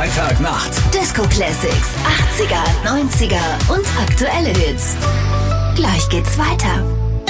Freitagnacht. Disco Classics, 80er, 90er und aktuelle Hits. Gleich geht's weiter.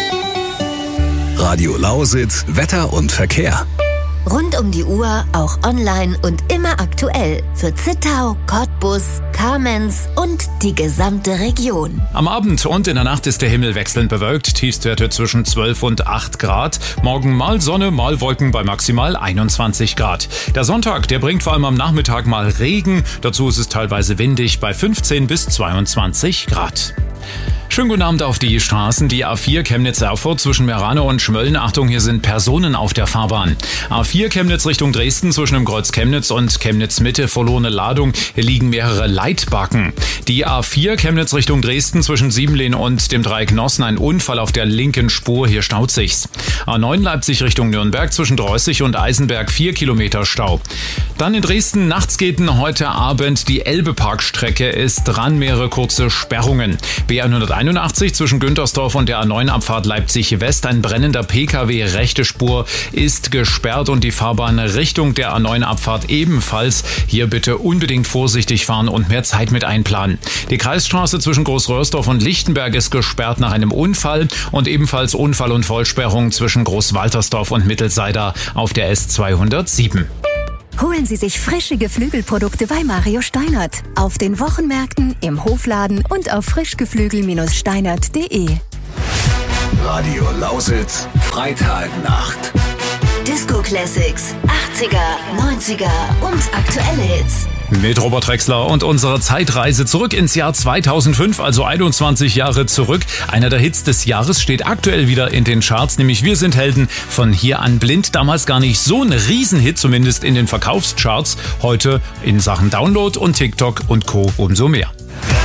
Radio Lausitz, Wetter und Verkehr. Rund um die Uhr, auch online und immer aktuell für Zittau, Cottbus, Kamenz und die gesamte Region. Am Abend und in der Nacht ist der Himmel wechselnd bewölkt, Tiefstwerte zwischen 12 und 8 Grad. Morgen mal Sonne, mal Wolken bei maximal 21 Grad. Der Sonntag, der bringt vor allem am Nachmittag mal Regen. Dazu ist es teilweise windig bei 15 bis 22 Grad. Schönen guten Abend auf die Straßen. Die A4 Chemnitz-Erfurt zwischen Meranau und Schmölln. Achtung, hier sind Personen auf der Fahrbahn. A4 Chemnitz Richtung Dresden zwischen dem Kreuz Chemnitz und Chemnitz-Mitte. Verlorene Ladung. Hier liegen mehrere Leitbacken. Die A4 Chemnitz Richtung Dresden zwischen Siebenlehn und dem Dreieck Nossen. Ein Unfall auf der linken Spur. Hier staut sich's. A9 Leipzig Richtung Nürnberg zwischen Dreußig und Eisenberg. 4 Kilometer Stau. Dann in Dresden nachts geht heute Abend die Elbe-Parkstrecke ist dran. Mehrere kurze Sperrungen. B181 zwischen Güntersdorf und der A9-Abfahrt Leipzig West. Ein brennender PKW, rechte Spur ist gesperrt und die Fahrbahn Richtung der A9-Abfahrt ebenfalls. Hier bitte unbedingt vorsichtig fahren und mehr Zeit mit einplanen. Die Kreisstraße zwischen Großröhrsdorf und Lichtenberg ist gesperrt nach einem Unfall und ebenfalls Unfall- und Vollsperrung zwischen Großwaltersdorf und Mittelseider auf der S207. Holen Sie sich frische Geflügelprodukte bei Mario Steinert. Auf den Wochenmärkten, im Hofladen und auf frischgeflügel-steinert.de. Radio Lausitz, Freitagnacht. Disco Classics, 80er, 90er und aktuelle Hits. Mit Robert Drexler und unserer Zeitreise zurück ins Jahr 2005, also 21 Jahre zurück. Einer der Hits des Jahres steht aktuell wieder in den Charts, nämlich Wir sind Helden von Hier an Blind. Damals gar nicht so ein Riesenhit, zumindest in den Verkaufscharts. Heute in Sachen Download und TikTok und Co. umso mehr.